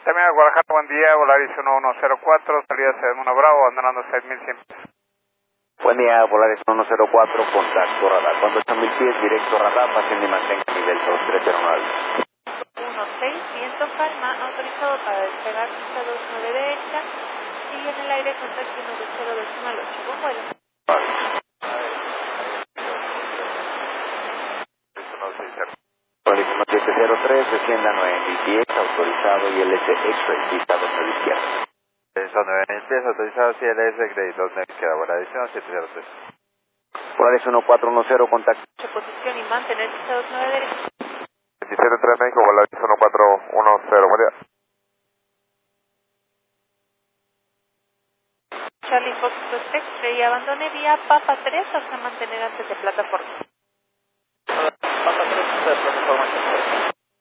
También a Guadalajara, buen día, Volaris 1104, salida Sedemuna Bravo, abandonando 6100 pies. Buen día, Volaris 104, contacto radar. Cuando están 1000 pies, directo radar, pasen y mantenga nivel 2309. 16, viento calma, autorizado para despegar pista 29 derecha, y en el aire contacto 1 decimal 8, buen vuelo. Volaris 1703, descienda 9000 pies, autorizado y LS X-Ray, pista 2 a la izquierda. Son 9000 pies, autorizado CLS, crédito 2 a la izquierda, Volaris 1703. Volaris 1410, contacto. Posición y mantener pista 29 derecha. 273 México, Volaris 1410, buen día. Charlie Fox X-Ray, abandone vía Papa 3 hasta mantener antes de plataforma.